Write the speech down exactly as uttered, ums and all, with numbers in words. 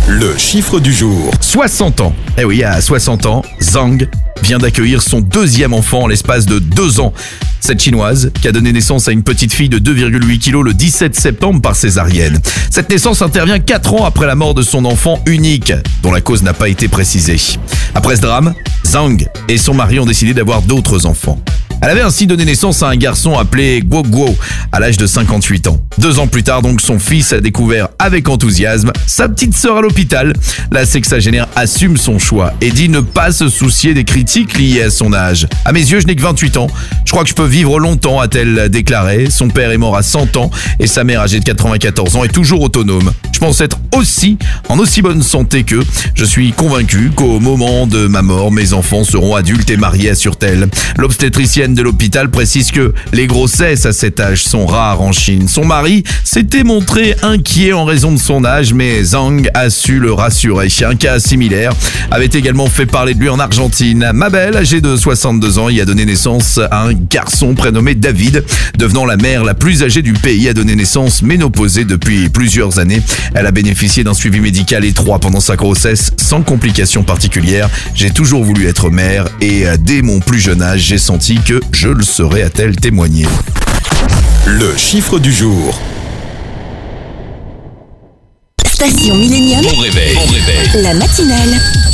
Le chiffre du jour. soixante ans. Eh oui, à soixante ans, Zhang vient d'accueillir son deuxième enfant en l'espace de deux ans. Cette chinoise, qui a donné naissance à une petite fille de deux virgule huit kilos le dix-sept septembre par césarienne. Cette naissance intervient quatre ans après la mort de son enfant unique, dont la cause n'a pas été précisée. Après ce drame, Zhang et son mari ont décidé d'avoir d'autres enfants. Elle avait ainsi donné naissance à un garçon appelé Guo Guo à l'âge de cinquante-huit ans. Deux ans plus tard, donc, son fils a découvert avec enthousiasme sa petite sœur à l'hôpital. La sexagénaire assume son choix et dit ne pas se soucier des critiques liées à son âge. À mes yeux, je n'ai que vingt-huit ans. Je crois que je peux vivre longtemps, a-t-elle déclaré. Son père est mort à cent ans et sa mère, âgée de quatre-vingt-quatorze ans, est toujours autonome. Je pense être aussi en aussi bonne santé qu'eux. Je suis convaincu qu'au moment de ma mort, mes enfants seront adultes et mariés, assure-t-elle. L'obstétricienne de l'hôpital précise que les grossesses à cet âge sont rares en Chine. Son mari s'était montré inquiet en raison de son âge, mais Zhang a su le rassurer. Un cas similaire avait également fait parler de lui en Argentine. Mabel, âgée de soixante-deux ans, y a donné naissance à un garçon prénommé David, devenant la mère la plus âgée du pays, a donné naissance ménopausée depuis plusieurs années. Elle a bénéficié d'un suivi médical étroit pendant sa grossesse, sans complications particulières. J'ai toujours voulu être mère et dès mon plus jeune âge, j'ai senti que je le serais, a-t-elle témoigné. Le chiffre du jour. Station Millennium. Bon réveil. Bon réveil. La matinale.